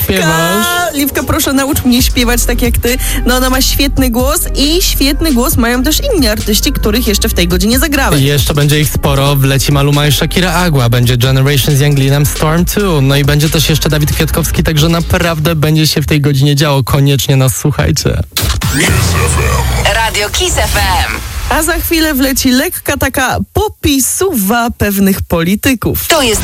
śpiewasz? Liwka, proszę naucz mnie śpiewać tak jak ty. No ona ma świetny głos i świetny głos mają też inni artyści, których jeszcze w tej godzinie zagrałem. I jeszcze będzie ich sporo. Wleci Maluma i Shakira Agua. Będzie Generation z Young Linem, Storm 2. No i będzie też jeszcze Dawid Kwiatkowski, także naprawdę będzie się w tej godzinie działo. Koniecznie nas słuchajcie. Radio Kiss FM. A za chwilę wleci lekka taka popisuwa pewnych polityków. To jest